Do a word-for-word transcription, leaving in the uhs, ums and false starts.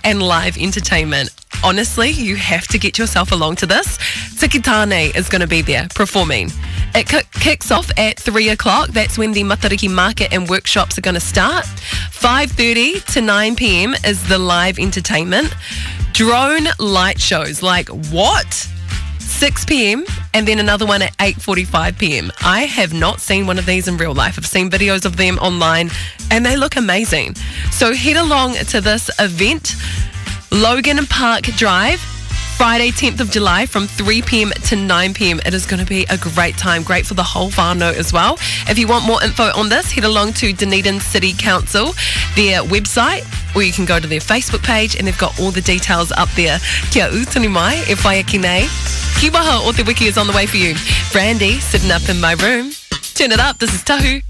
and live entertainment. Honestly, you have to get yourself along to this. Tikitane is going to be there performing. It k- kicks off at three o'clock. That's when the Matariki market and workshops are going to start. five thirty to nine p.m. is the live entertainment. Drone light shows, like what? six p.m. and then another one at eight forty-five p.m. I have not seen one of these in real life. I've seen videos of them online and they look amazing. So head along to this event, Logan Park Drive, Friday tenth of July from three p.m. to nine p.m. It is going to be a great time, great for the whole whānau as well. If you want more info on this, head along to Dunedin City Council, their website, or you can go to their Facebook page and they've got all the details up there. Kia utani mai, e whai aki nei. Ki waha o te wiki is on the way for you. Brandy, sitting up in my room. Turn it up, this is Tahu.